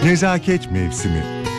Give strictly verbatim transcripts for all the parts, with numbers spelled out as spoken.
Nezaket mevsimi.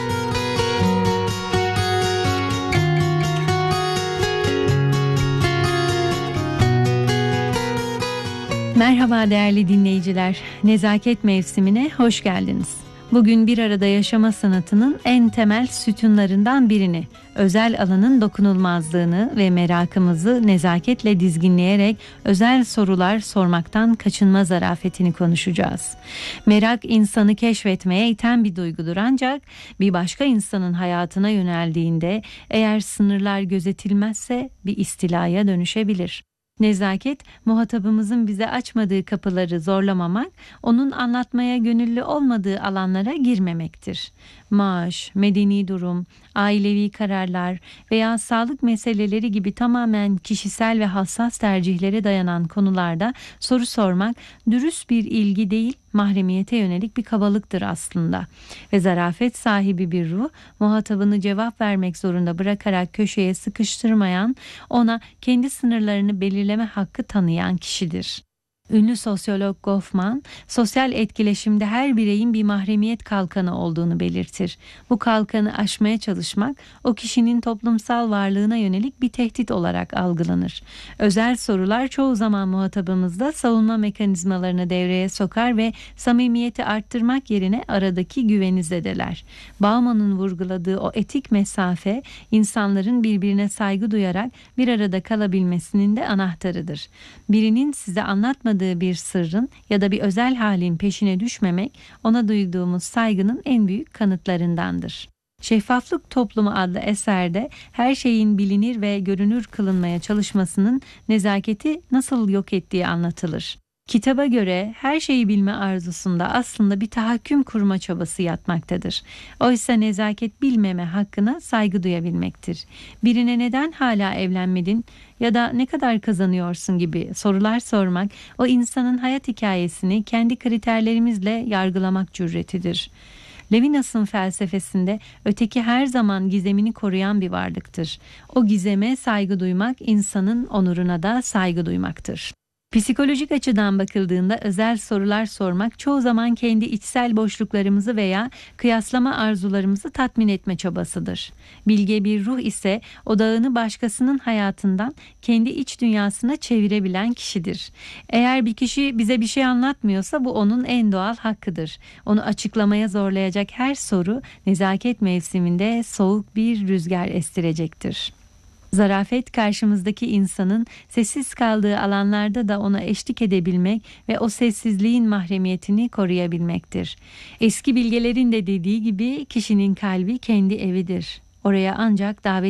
Merhaba değerli dinleyiciler. Nezaket mevsimine hoş geldiniz. Bugün bir arada yaşama sanatının en temel sütunlarından birini, özel alanın dokunulmazlığını ve merakımızı nezaketle dizginleyerek özel sorular sormaktan kaçınma zarafetini konuşacağız. Merak insanı keşfetmeye iten bir duygudur, ancak bir başka insanın hayatına yöneldiğinde eğer sınırlar gözetilmezse bir istilaya dönüşebilir. Nezaket, muhatabımızın bize açmadığı kapıları zorlamamak, onun anlatmaya gönüllü olmadığı alanlara girmemektir. Maaş, medeni durum, ailevi kararlar veya sağlık meseleleri gibi tamamen kişisel ve hassas tercihlere dayanan konularda soru sormak, dürüst bir ilgi değil, mahremiyete yönelik bir kabalıktır aslında. Ve zarafet sahibi bir ruh, muhatabını cevap vermek zorunda bırakarak köşeye sıkıştırmayan, ona kendi sınırlarını belirleme hakkı tanıyan kişidir. Ünlü sosyolog Goffman, sosyal etkileşimde her bireyin bir mahremiyet kalkanı olduğunu belirtir. Bu kalkanı aşmaya çalışmak, o kişinin toplumsal varlığına yönelik bir tehdit olarak algılanır. Özel sorular çoğu zaman muhatabımızda savunma mekanizmalarını devreye sokar ve samimiyeti arttırmak yerine aradaki güveni zedeler. Bauman'ın vurguladığı o etik mesafe, insanların birbirine saygı duyarak bir arada kalabilmesinin de anahtarıdır. Birinin size anlatmadığı bir sırrın ya da bir özel halin peşine düşmemek, ona duyduğumuz saygının en büyük kanıtlarındandır. Şeffaflık Toplumu adlı eserde her şeyin bilinir ve görünür kılınmaya çalışmasının nezaketi nasıl yok ettiği anlatılır. Kitaba göre her şeyi bilme arzusunda aslında bir tahakküm kurma çabası yatmaktadır. Oysa nezaket bilmeme hakkına saygı duyabilmektir. Birine neden hala evlenmedin ya da ne kadar kazanıyorsun gibi sorular sormak, o insanın hayat hikayesini kendi kriterlerimizle yargılamak cüretidir. Levinas'ın felsefesinde öteki her zaman gizemini koruyan bir varlıktır. O gizeme saygı duymak, insanın onuruna da saygı duymaktır. Psikolojik açıdan bakıldığında özel sorular sormak çoğu zaman kendi içsel boşluklarımızı veya kıyaslama arzularımızı tatmin etme çabasıdır. Bilge bir ruh ise odağını başkasının hayatından kendi iç dünyasına çevirebilen kişidir. Eğer bir kişi bize bir şey anlatmıyorsa bu onun en doğal hakkıdır. Onu açıklamaya zorlayacak her soru nezaket mevsiminde soğuk bir rüzgar estirecektir. Zarafet, karşımızdaki insanın sessiz kaldığı alanlarda da ona eşlik edebilmek ve o sessizliğin mahremiyetini koruyabilmektir. Eski bilgelerin de dediği gibi kişinin kalbi kendi evidir. Oraya ancak davet